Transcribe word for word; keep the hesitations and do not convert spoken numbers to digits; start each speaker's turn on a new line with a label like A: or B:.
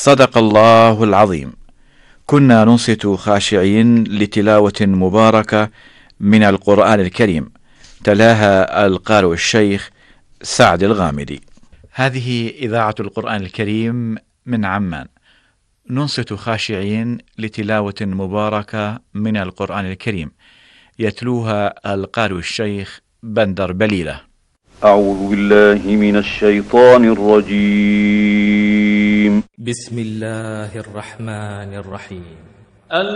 A: صدق الله العظيم. كنا ننصت خاشعين لتلاوة مباركة من القرآن الكريم، تلاها القارئ الشيخ سعد الغامدي. هذه إذاعة القرآن الكريم من عمان، ننصت خاشعين لتلاوة مباركة من القرآن الكريم، يتلوها القارئ الشيخ بندر بليلة.
B: أعوذ بالله من الشيطان الرجيم.
C: بسم الله الرحمن الرحيم.